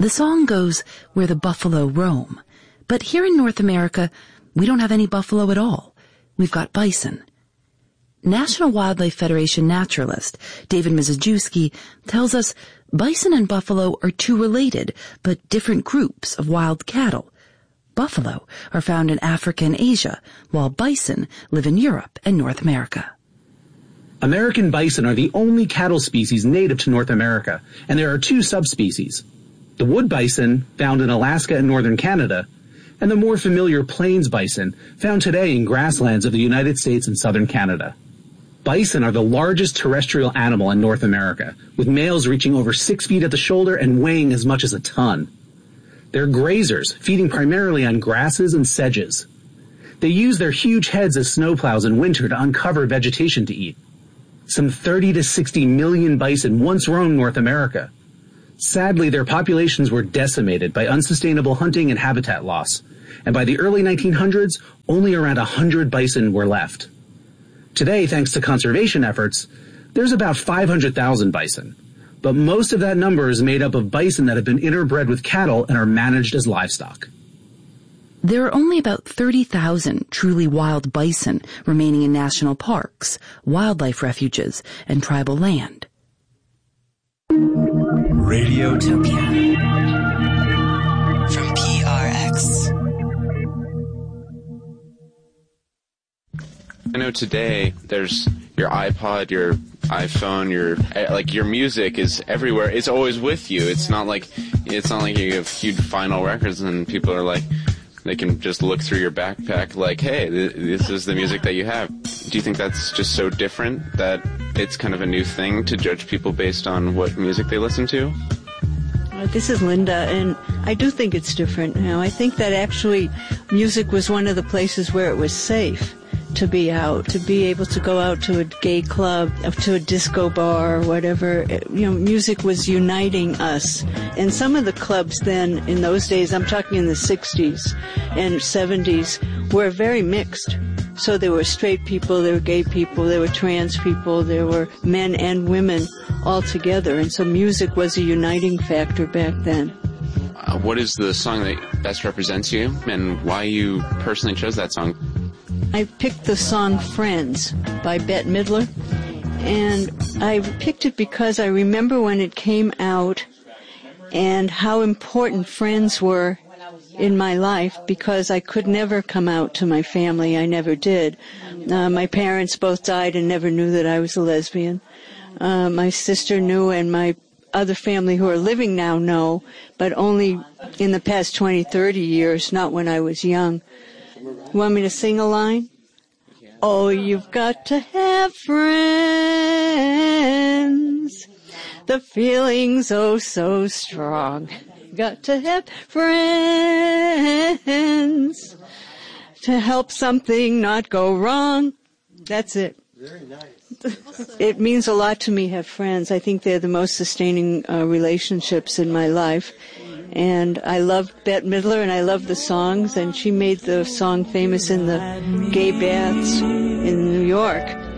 The song goes, "Where the buffalo roam." But here in North America, we don't have any buffalo at all. We've got bison. National Wildlife Federation naturalist David Mizejewski tells us bison and buffalo are two related but different groups of wild cattle. Buffalo are found in Africa and Asia, while bison live in Europe and North America. American bison are the only cattle species native to North America, and there are two subspecies. The wood bison, found in Alaska and northern Canada, and the more familiar plains bison, found today in grasslands of the United States and southern Canada. Bison are the largest terrestrial animal in North America, with males reaching over 6 feet at the shoulder and weighing as much as a ton. They're grazers, feeding primarily on grasses and sedges. They use their huge heads as snowplows in winter to uncover vegetation to eat. Some 30 to 60 million bison once roamed North America. Sadly, their populations were decimated by unsustainable hunting and habitat loss, and by the early 1900s, only around 100 bison were left. Today, thanks to conservation efforts, there's about 500,000 bison, but most of that number is made up of bison that have been interbred with cattle and are managed as livestock. There are only about 30,000 truly wild bison remaining in national parks, wildlife refuges, and tribal land. Radiotopia from PRX. I know today there's your iPod, your iPhone, your music is everywhere. It's always with you. It's not like you have huge vinyl records and people are like, they can just look through your backpack like, hey, this is the music that you have. Do you think that's just so different that it's kind of a new thing to judge people based on what music they listen to? This is Linda, and I do think it's different now. I think that actually music was one of the places where it was safe to be out, to be able to go out to a gay club, to a disco bar, or whatever. Music was uniting us. And some of the clubs then, in those days, I'm talking in the 60s and 70s, were very mixed. So there were straight people, there were gay people, there were trans people, there were men and women all together. And so music was a uniting factor back then. What is the song that best represents you, and why you personally chose that song? I picked the song Friends by Bette Midler, and I picked it because I remember when it came out and how important friends were in my life, because I could never come out to my family. I never did. My parents both died and never knew that I was a lesbian. My sister knew, and my other family who are living now know, but only in the past 20, 30 years, not when I was young. You want me to sing a line? Oh, you've got to have friends. The feeling's oh so strong. Got to have friends to help something not go wrong. That's it. Very nice. It means a lot to me to have friends. I think they're the most sustaining relationships in my life. And I love Bette Midler, and I love the songs, and she made the song famous in the gay baths in New York.